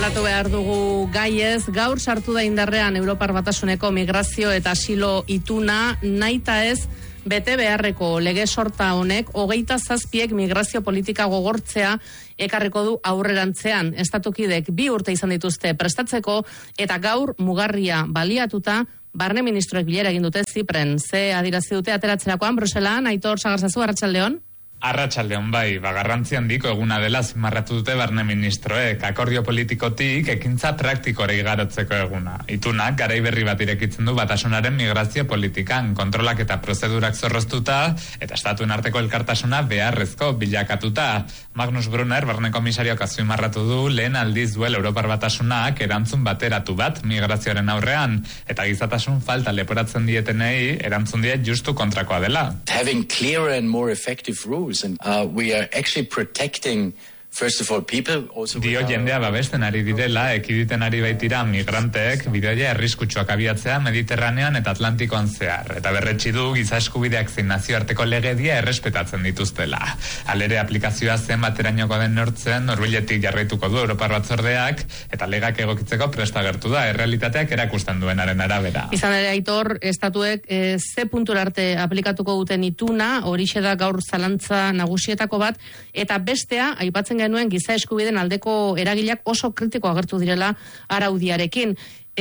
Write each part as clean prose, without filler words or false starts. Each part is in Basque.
Latu behar dugu gaiez, gaur sartu da indarrean Europar Batasuneko migrazio eta asilo ituna, nahita ez bete beharreko lege sorta honek 27 migrazio politika gogortzea ekarriko du aurrerantzean. Estatukidek 2 urte izan dituzte prestatzeko eta gaur mugarria baliatuta barne ministroek bilera egin dute Zipren. Ze adirazi dute ateratzerakoan Bruselan, Aitor Sagarzazu, arratsaldeon. Arratsaldeon bai, garrantzi handiko eguna dela azpimarratu dute barne ministroek, akordio politikotik ekintza praktikora igarotzeko eguna. Itunak garai berri bat irekitzen du batasunaren migrazio politikan, kontrolak eta prozedurak zorroztuta eta estatuen arteko elkartasuna beharrezko bilakatuta. Magnus Brunner, barne komisariok azpimarratu du lehen aldiz duel Europar Batasunak erantzun bateratu bat migrazioaren aurrean, eta gizatasun falta leporatzen dietenei erantzun die justu kontrakoa dela. Having clearer and more effective rules. And we are actually protecting, first of all, people. Dio jendea babesten ari direla, ekiditen ari baitira migranteek bideoia arriskutsuak abiatzea Mediterranean eta Atlantikoan zehar. Eta berretsi du giza eskubideak zein nazioarteko legedia errespetatzen dituztela. Halere aplikazioa zenbaterainoko den neurtzen hurbiletik jarraituko du Europar Batzordeak eta legak egokitzeko prest agertu da errealitateak erakusten duenaren arabera. Izan ere, Aitor, estatuek ze puntura arte aplikatuko duten ituna, horixe da gaur zalantza nagusietako bat, eta bestea, aipatzen genuen giza eskubideen aldeko eragileak oso kritiko agertu direla araudiarekin.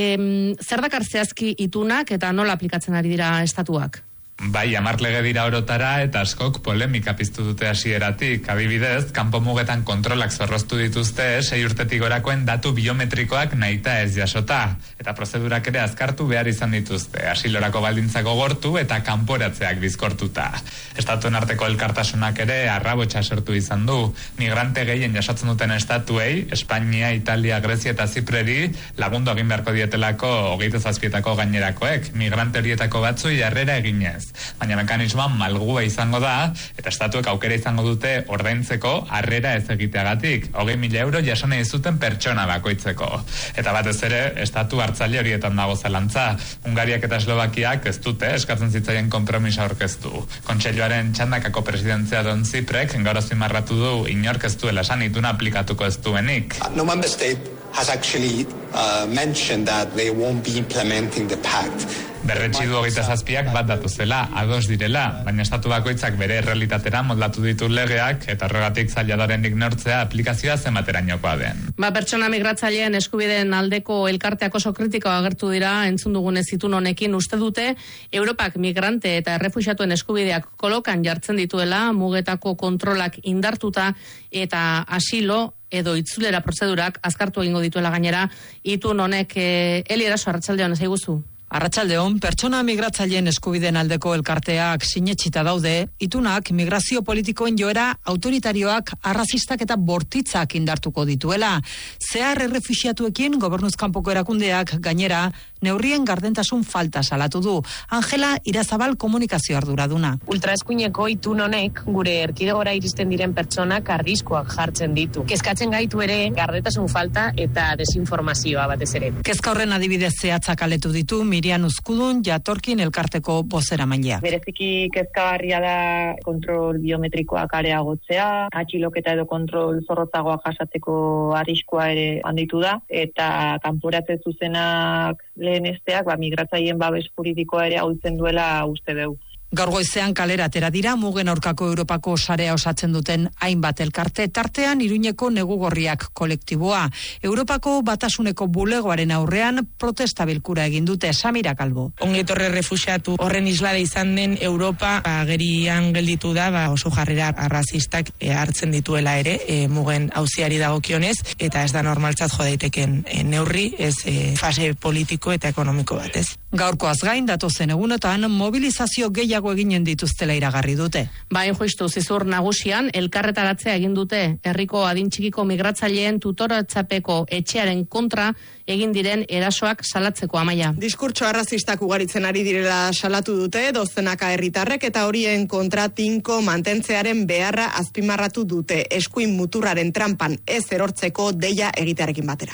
Zer dakar zehazki itunak eta nola aplikatzen ari dira estatuak? Bai, 10 lege dira orotara eta askok polemika piztu dute hasieratik. Adibidez, kanpo mugetan kontrolak zorroztu dituzte 6 urtetik gorakoen datu biometrikoak nahita ez jasota. Eta prozedurak ere azkartu behar izan dituzte. Asilorako baldintzak gogortu eta kanporatzeak bizkortuta. Estatuen arteko elkartasunak ere arrabotsa sortu izan du. Migrante gehien jasotzen duten estatuei, Espainia, Italia, Grezia eta Zipreri lagundu egin beharko dietelako 27etako gainerakoek. Migrante horietako batzu jarrera eginez. Baina mekanismoa malgua izango da, eta estatuek aukera izango dute ordaintzeko harrera ez egiteagatik. 20.000 euro jasone izuten pertsona bakoitzeko. Eta batez ere, estatu hartzaile horietan dago zalantza. Hungariak eta Eslovakiak ez dute eskatzen zitzaien konpromisa aurkeztu. Kontseiluaren txandakako presidentzia don Ziprek gaur azpimarratu du inork ez duela esan ituna aplikatuko ez duenik. No member state has actually mentioned that they won't be implementing the pact. Berretsi du 27ak bat datu zela, ados direla, baina estatu bakoitzak bere errealitatera moldatu ditu legeak eta horregatik zaila daren ignortzea aplikazioa zenbaterainokoa den. Pertsona migratzaileen eskubideen aldeko elkarteak oso kritikoa agertu dira entzun dugunez itun honekin. Uste dute Europak migrante eta errefuxiatuen eskubideak kolokan jartzen dituela, mugetako kontrolak indartuta eta asilo edo itzulera prozedurak azkartu egingo dituela gainera. Itun honek Eli Eraso, arratsaldeon, ez aiguzu? Arratsaldeon, pertsona migratzaileen eskubideen aldeko elkarteak sinetsita daude, itunak migrazio politikoen joera autoritarioak, arrazistak eta bortitzak indartuko dituela. Zehar errefuxiatuekin gobernuzkanpoko erakundeak gainera neurrien gardentasun falta salatu du. Angela Irazabal komunikazio arduraduna. Ultraeskuineko itun honek gure erkidegora iristen diren pertsonak arriskoak jartzen ditu. Kezkatzen gaitu ere gardentasun falta eta desinformazioa batez ere. Kezka horren adibidez zehatzak aletu ditu Mirian Uzkudun Jatorkin elkarteko bozeramailea. Bereziki kezkagarria da kontrol biometrikoak areagotzea, atxiloketa edo kontrol zorrotzagoa jasatzeko arriskua ere handitu da, eta kanporatze zuzenak lehenesteak migratzaileen babes juridikoa ere ahultzen duela uste dugu. Gaur goizean kalera atera dira mugen aurkako Europako sarea osatzen duten hainbat elkarte, tartean Iruñeko Negugorriak kolektiboa. Europako Batasuneko bulegoaren aurrean protesta bilkura egin dute. Samira Kalbo. Ongetorre refuxiatu horren islada izan den Europa agerian gelditu da oso jarrera arrazistak hartzen dituela ere mugen auziari dagokionez, eta ez da normaltzat jo daiteken neurri, ez fase politiko eta ekonomiko batez. Gaurkoaz gain datozen egunetan mobilizazio gehiago eginen dituztela iragarri dute. Bain justu zizur nagusian elkarretaratzea egin dute herriko adintxikiko migratzaileen tutoratzapeko etxearen kontra egin diren erasoak salatzeko. Amaia. Diskurtso arrazistak ugaritzen ari direla salatu dute dozenaka herritarrek eta horien kontra tinko mantentzearen beharra azpimarratu dute eskuin muturraren trampan ez erortzeko deia egitearekin batera.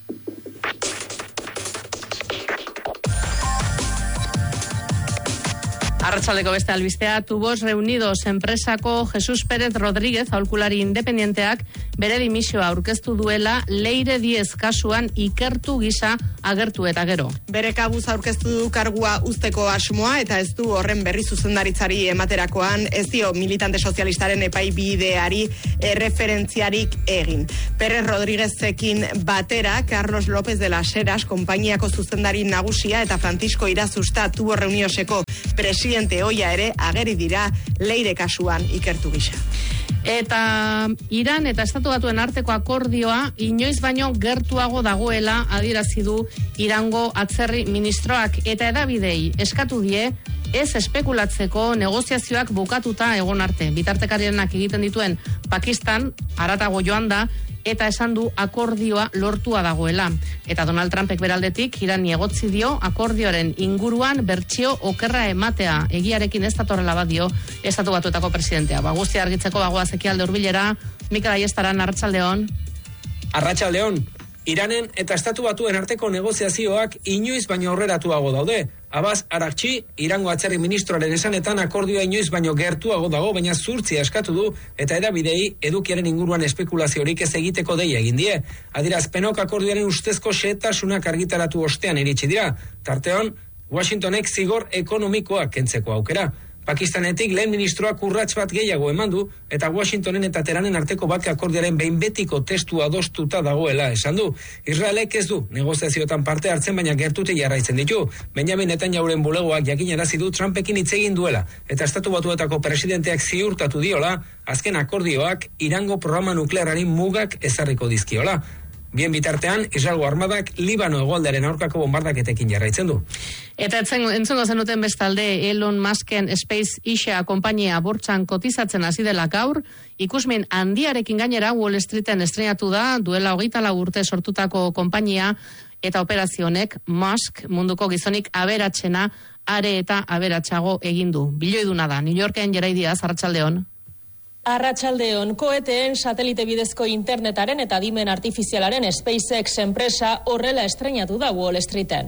Arratsaldeko beste albistea, Tubos Reunidos enpresako Jesus Pérez Rodríguez, aholkulari independenteak, bere dimisioa aurkeztu duela Leire Diez kasuan ikertu gisa agertu eta gero. Bere kabuz aurkeztu du kargua uzteko asmoa eta ez du horren berri zuzendaritzari ematerakoan ez dio militante sozialistaren epaibideari referentziarik egin. Perez Rodríguezekin batera Carlos López de las Heras konpainiako zuzendari nagusia eta Francisco Irazusta Tubo Reunioseko presidente ohia ere ageri dira Leire kasuan ikertu gisa. Eta Iran eta Estatu Batuen arteko akordioa inoiz baino gertuago dagoela adierazi du Irango atzerri ministroak eta hedabidei eskatu die ez espekulatzeko negoziazioak bukatuta egon arte. Bitartekarienak egiten dituen Pakistan haratago joan da eta esan du akordioa lortua dagoela. Eta Donald Trumpek beraldetik Irani egotzi dio akordioaren inguruan bertsio okerra ematea. Egiarekin ez datorrela badio Estatu Batuetako presidentea. Guztia argitzeko bagoaz ekialde hurbilera, Mikel Aiestaran, Arratsaldeon. Arratsaldeon. Iranen eta Estatu Batuen arteko negoziazioak inoiz baino aurreratuago daude. Abbas Araghchi, Irango atzerri ministroaren esanetan akordioa inoiz baino gertuago dago, baina zuhurtzia eskatu du eta hedabidei edukiaren inguruan espekulaziorik ez egiteko deia egin die. Adierazpenok akordioaren ustezko xehetasunak argitaratu ostean iritsi dira. Tartean, Washingtonek zigor ekonomikoak kentzeko aukera. Pakistanetik lehen ministroak urrats bat gehiago eman du eta Washingtonen eta Teheranen arteko bake akordioaren behin betiko testua adostuta dagoela esan du. Israelek ez du negoziazioetan parte hartzen, baina gertutik jarraitzen ditu. Benjamin Netanyahuren bulegoak jakinarazi du Trumpekin hitz egin duela eta Estatu Batuetako presidenteak ziurtatu diola azken akordioak Irango programa nuklearrari mugak ezarriko dizkiola. Bien bitartean, Israelgo armadak Libano hegoaldearen aurkako bombardaketekin jarraitzen du. Eta entzungo zenuten bestalde Elon Musken SpaceX konpainia bortxan kotizatzen hasi dela gaur, ikusmin handiarekin gainera Wall Streeten estrenatu da duela 24 urte sortutako konpainia eta operazionek Musk munduko gizonik aberatsena are eta aberatsago egin du. Bilioiduna da, New Yorken Jerai Diaz, Arratsaldeon. Arratsaldeon, koeteen satelite bidezko internetaren eta adimen artifizialaren SpaceX enpresa horrela estrenatu da Wall Streeten.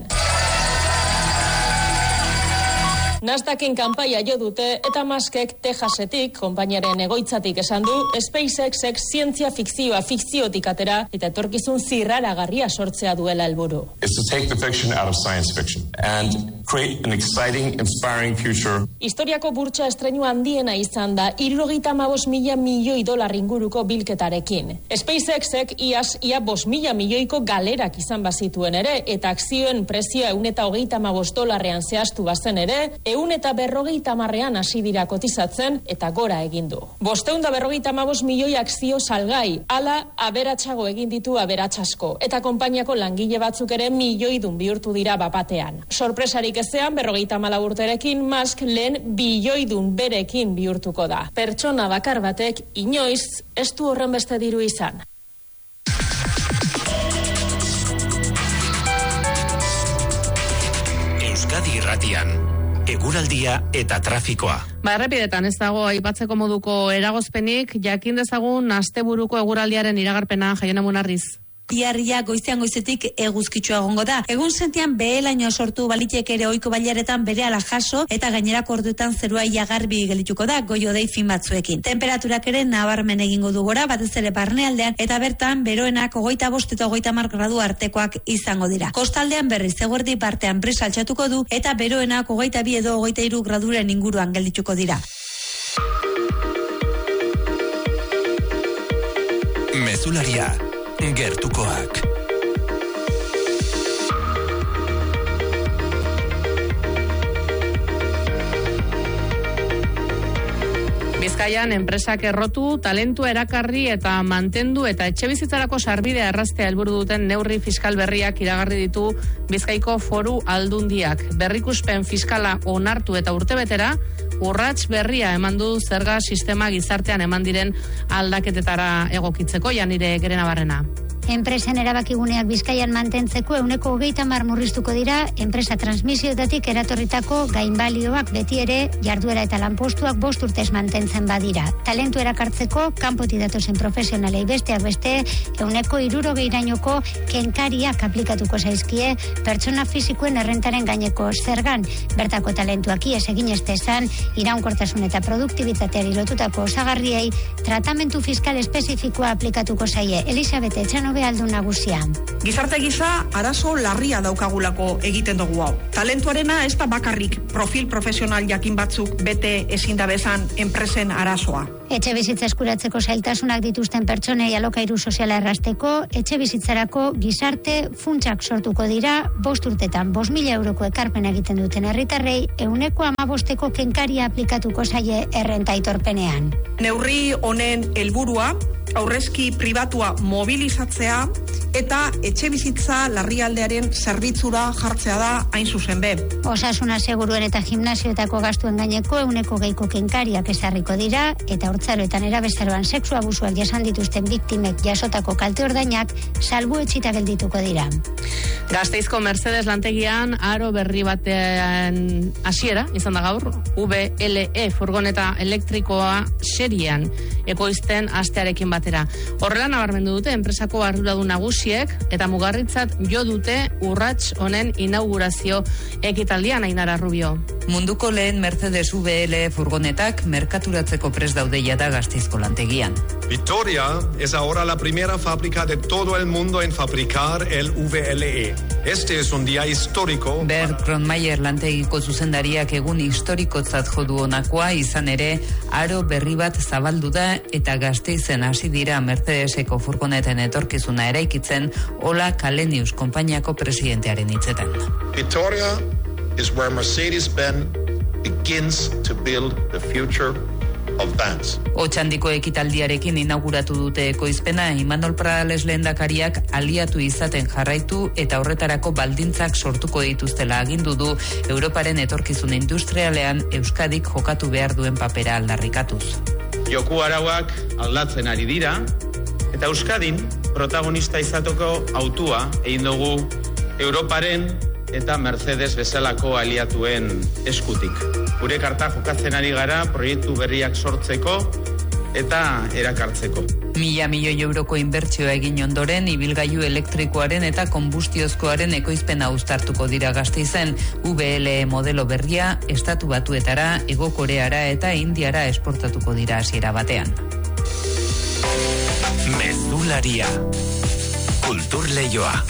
Nasdaqen kanpaia jo dute eta Muskek Texasetik, konpainiaren egoitzatik esan du, SpaceXek zientzia fikzioa fikziotik atera eta etorkizun zirraragarria sortzea duela helburu. Is to take the fiction out of science fiction and create an exciting, inspiring future. Historiako burtsa estrenu handiena izan da 75.000 milioi dolar inguruko bilketarekin. SpaceXek ia 5.000 milioiko galerak izan bazituen ere eta akzioen prezioa $135 zehaztu bazen ere, 150 hasi dira kotizatzen eta gora egin du. 555 milioi akzio salgai, hala aberatsago egin ditu aberatsasko eta konpainiako langile batzuk ere milioidun bihurtu dira bapatean. Sorpresarik ezean 54 urterekin Musk lehen bilioidun berekin bihurtuko da. Pertsona bakar batek inoiz ez du horren beste diru izan. Euskadi Irratian eguraldia eta trafikoa. Errepidetan ez dago aipatzeko moduko eragozpenik, jakin dezagun asteburuko eguraldiaren iragarpena Jaiona Munarriz. Biharria goizean goizetik eguzkitsua egongo da. Egun sentian behelaino sortu balitek ere ohiko bailaretan berehala jaso eta gainerako orduetan zerua ia garbi geldituko da goio-hodei fin batzuekin. Tenperaturak ere nabarmen egingo du gora, batez ere barnealdean eta bertan beroenak 25 eta 30 gradu artekoak izango dira. Kostaldean berriz eguerdi partean brisa altxatuko du eta beroenak 22 edo 23 graduren inguruan geldituko dira. Mezularia. Gertukoak. Bizkaian enpresak errotu, talentua erakarri eta mantendu eta etxebizitzarako sarbidea erraztea helburu duten neurri fiskal berriak iragarri ditu Bizkaiko Foru Aldundiak. Berrikuspen fiskala onartu eta urtebetera urrats berria eman du zerga sistema gizartean eman diren aldaketetara egokitzeko. Janire Gerenabarrena. Enpresen erabakiguneak Bizkaian mantentzeko 130 murriztuko dira enpresa transmisioetatik eratorritako gainbalioak, beti ere jarduera eta lanpostuak 5 urtez mantentzen badira. Talentu erakartzeko kanpotik datozen profesionalei besteak beste 60%rainoko kenkariak aplikatuko zaizkie pertsona fisikoen errentaren gaineko zergan. Bertako talentuak ies egin ez dezan, iraunkortasun eta produktibitateari lotutako osagarriei tratamentu fiskal espezifikoa aplikatuko zaie. Elisabete Etxanobe aldun nagusia. Gizarte gisa arazo larria daukagulako egiten dugu hau. Talentuarena ez da bakarrik profil profesional jakin batzuk bete ezin da bezan enpresen arazoa. Etxe bizitza eskuratzeko zailtasunak dituzten pertsonei alokairu soziala errasteko, etxe bizitzarako gizarte funtsak sortuko dira, 5 urtetan 5.000 euroko ekarpen egiten duten herritarrei 115 kenkaria aplikatuko zaie errenta aitorpenean. Neurri honen helburua aurrezki pribatua mobilizatzea eta etxe bizitza larrialdearen zerbitzura jartzea da hain zuzen be. Osasuna seguruen eta gimnasioetako gastuen gaineko 120 kenkariak ezarriko dira eta haurtzaroetan erabezaroan sexu abusuak jasan dituzten biktimek jasotako kalte ordainak salbuetsita geldituko dira. Gasteizko Mercedes lantegian aro berri batean hasiera izan da gaur, VLE furgoneta elektrikoa seriean ekoizten astearekin batera. Horrela nabarmendu dute enpresako arduradun nagusiek eta mugarritzat jo dute urrats honen inaugurazio ekitaldian. Ainara Rubio. Munduko lehen Mercedes VLE furgonetak merkaturatzeko prest daude jada Gasteizko lantegian. Vitoria es ahora la primera fábrica de todo el mundo en fabricar el VLE. Este es un día histórico. Bert Kronmaier lantegiko zuzendariak egun historikotzat jo du honakoa, izan ere aro berri bat zabaldu da eta Gasteizen hasi dira Mercedeseko furgoneten etorkizuna eraikitzen, Ola Kalenius konpainiako presidentearen hitzetan. Vitoria is where Mercedes-Benz begins to build the future of vans. Otxandiko ekitaldiarekin inauguratu dute ekoizpena, Imanol Pradales lehendakariak aliatu izaten jarraitu eta horretarako baldintzak sortuko dituztela agindu du, Europaren etorkizun industrialean Euskadik jokatu behar duen papera aldarrikatuz. Joku arauak aldatzen ari dira eta Euskadin protagonista izateko autua egin dugu Europaren eta Mercedes bezalako aliatuen eskutik. Gure karta jokatzen ari gara proiektu berriak sortzeko eta erakartzeko. 1.000 milioi euroko inbertsioa egin ondoren, ibilgailu elektrikoaren eta konbustiozkoaren ekoizpena uztartuko dira Gasteizen. VLE modelo berria Estatu Batuetara, Hego Koreara eta Indiara esportatuko dira hasiera batean. Mezularia. Kultur leioa.